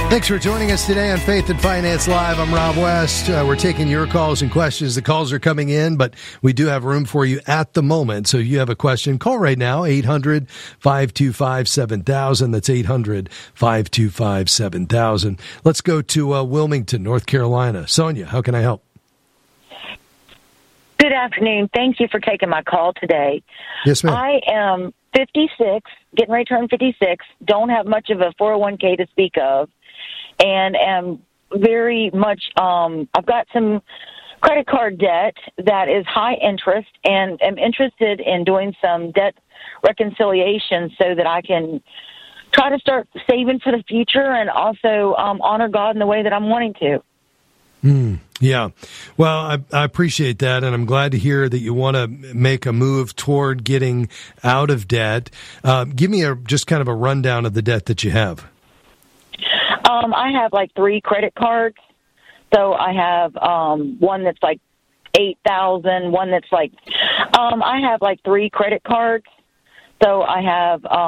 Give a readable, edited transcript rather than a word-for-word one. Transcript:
Thanks for joining us today on Faith and Finance Live. I'm Rob West. We're taking your calls and questions. The calls are coming in, but we do have room for you at the moment. So if you have a question, call right now, 800-525-7000. That's 800-525-7000. Let's go to Wilmington, North Carolina. Sonia, how can I help? Good afternoon. Thank you for taking my call today. Yes, ma'am. I am 56, getting ready to turn 56, don't have much of a 401k to speak of, and am very much, I've got some credit card debt that is high interest, and am interested in doing some debt reconciliation so that I can try to start saving for the future and also honor God in the way that I'm wanting to. Yeah. Well, I appreciate that, and I'm glad to hear that you want to make a move toward getting out of debt. Give me just kind of a rundown of the debt that you have. I have like 3 credit cards. So I have one that's like $8,000, one that's like I have like 3 credit cards. So I have